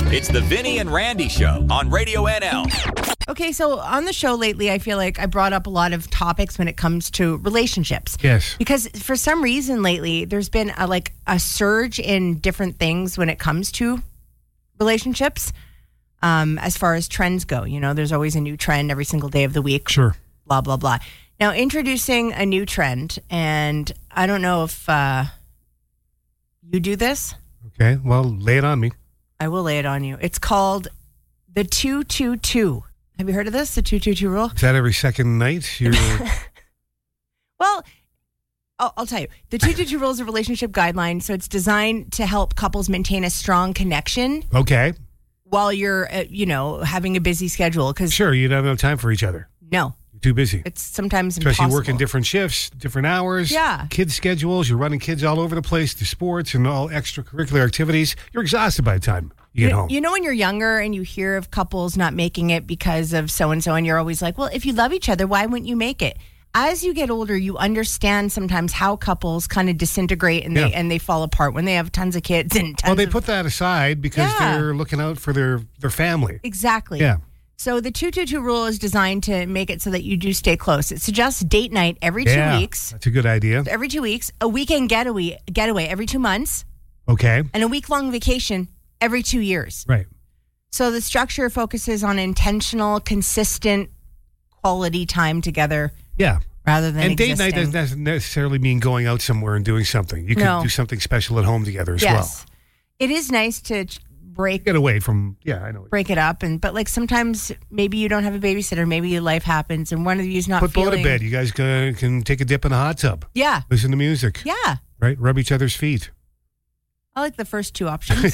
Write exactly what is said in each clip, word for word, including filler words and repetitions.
It's the Vinny and Randy Show on Radio N L. Okay, so on the show lately, I feel like I brought up a lot of topics when it comes to relationships. Yes. Because for some reason lately, there's been a, like a surge in different things when it comes to relationships. Um, as far as trends go, you know, there's always a new trend every single day of the week. Sure. Blah, blah, blah. Now, introducing a new trend, and I don't know if uh, you do this. Okay, well, lay it on me. I will lay it on you. It's called the two two two. Have you heard of this, the two two two rule? Is that every second night? You're... Well, I'll, I'll tell you. The two two two rule is a relationship guideline, so it's designed to help couples maintain a strong connection. Okay. While you're, uh, you know, having a busy schedule. Cause sure, you don't have time for each other. No. You're too busy. It's sometimes Especially impossible. working different shifts, different hours. Yeah. Kids' schedules. You're running kids all over the place to sports and all extracurricular activities. You're exhausted by the time you get you, home. You know when you're younger and you hear of couples not making it because of so-and-so, and you're always like, well, if you love each other, why wouldn't you make it? As you get older, you understand sometimes how couples kind of disintegrate and they Yeah. and they fall apart when they have tons of kids and tons Well, they of... put that aside because Yeah. they're looking out for their, their family. Exactly. Yeah. So the two two two rule is designed to make it so that you do stay close. It suggests date night every Yeah, two weeks. That's a good idea. Every two weeks. A weekend getaway, getaway every two months. Okay. And a week-long vacation every two years. Right. So the structure focuses on intentional, consistent, quality time together. Yeah. Rather than And date existing. night doesn't necessarily mean going out somewhere and doing something. You can No. do something special at home together as Yes. It is nice to ch- break well. Get away from, yeah, I know. break it up. and But like sometimes maybe you don't have a babysitter. Maybe your life happens and one of you's not Put feeling... both to bed. You guys can, can take a dip in a hot tub. Yeah. Listen to music. Yeah. Right? Rub each other's feet. I like the first two options.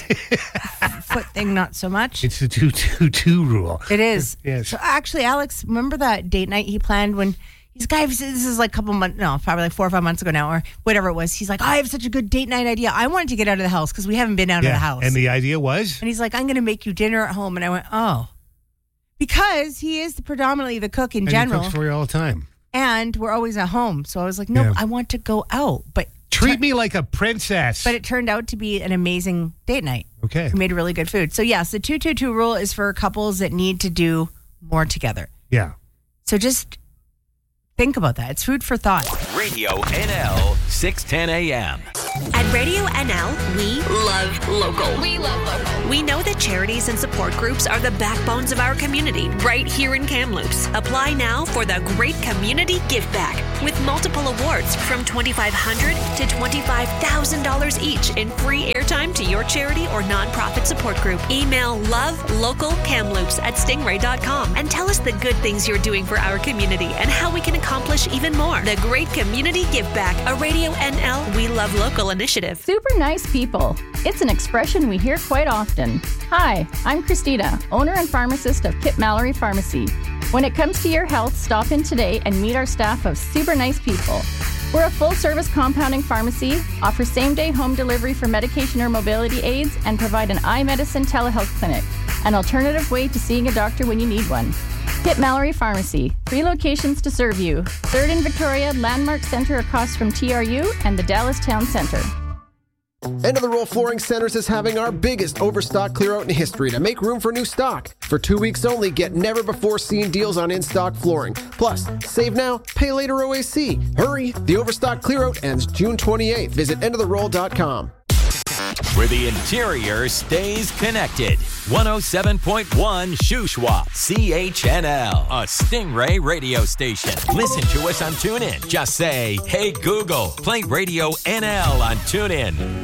Foot thing, not so much. It's the two two two rule. It is. Yes. So actually, Alex, remember that date night he planned when he's guy? This is like a couple months, no, probably like four or five months ago now, or whatever it was. He's like, I have such a good date night idea. I wanted to get out of the house because we haven't been out Yeah. of the house. And the idea was? And he's like, I'm going to make you dinner at home. And I went, oh, because he is predominantly the cook in And general, he cooks for you all the time. and we're always at home. So I was like, no, Yeah. I want to go out, but Treat me like a princess. but it turned out to be an amazing date night. Okay. We made really good food. So yes, the two two two rule is for couples that need to do more together. Yeah. So just think about that. It's food for thought. Radio N L, six ten a.m. At Radio N L, we love local. We love local. We know that charities and support groups are the backbones of our community right here in Kamloops. Apply now for the Great Community Give Back with multiple awards from twenty-five hundred dollars to twenty-five thousand dollars each in free airtime to your charity or nonprofit support group. Email lovelocalkamloops at stingray dot com and tell us the good things you're doing for our community and how we can accomplish even more. The Great Community Give Back, a Radio N L We Love Local initiative. Super nice people. It's an expression we hear quite often. Hi, I'm Christina, owner and pharmacist of Kip Mallory Pharmacy. When it comes to your health, stop in today and meet our staff of super nice people. We're a full-service compounding pharmacy, offer same-day home delivery for medication or mobility aids, and provide an eye medicine telehealth clinic, an alternative way to seeing a doctor when you need one. Kip Mallory Pharmacy, three locations to serve you. Third in Victoria, Landmark Center across from T R U, and the Dallas Town Center. End of the Roll Flooring Centers is having our biggest overstock clear out in history to make room for new stock. For two weeks only, get never before seen deals on in-stock flooring. Plus, save now, pay later O A C. Hurry! The overstock clear out ends June twenty-eighth. Visit end of the roll dot com. Where the interior stays connected. one oh seven point one Shuswap, C H N L, a Stingray radio station. Listen to us on TuneIn. Just say, hey Google, play Radio N L on TuneIn.